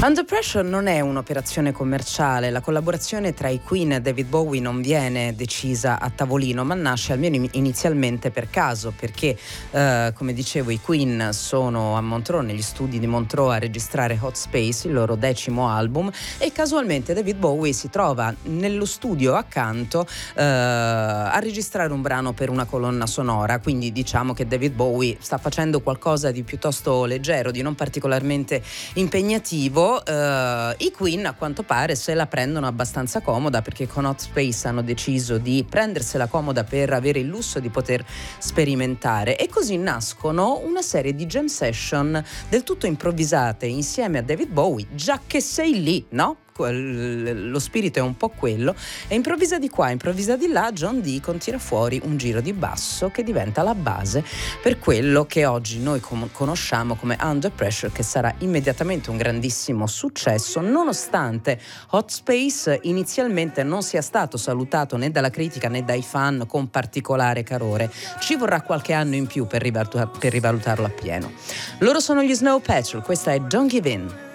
Under Pressure non è un'operazione commerciale, la collaborazione tra i Queen e David Bowie non viene decisa a tavolino, ma nasce almeno inizialmente per caso, perché come dicevo i Queen sono a Montreux, negli studi di Montreux, a registrare Hot Space, il loro 10° album, e casualmente David Bowie si trova nello studio accanto a registrare un brano per una colonna sonora, quindi diciamo che David Bowie sta facendo qualcosa di piuttosto leggero, di non particolarmente impegnativo. I Queen a quanto pare se la prendono abbastanza comoda, perché con Hot Space hanno deciso di prendersela comoda per avere il lusso di poter sperimentare, e così nascono una serie di jam session del tutto improvvisate insieme a David Bowie, già che sei lì, no? Lo spirito è un po' quello, e improvvisa di qua, improvvisa di là, John Deacon tira fuori un giro di basso che diventa la base per quello che oggi noi conosciamo come Under Pressure, che sarà immediatamente un grandissimo successo, nonostante Hot Space inizialmente non sia stato salutato né dalla critica né dai fan con particolare calore. Ci vorrà qualche anno in più per rivalutarlo appieno. Loro sono gli Snow Patrol, questa è Don't Give In.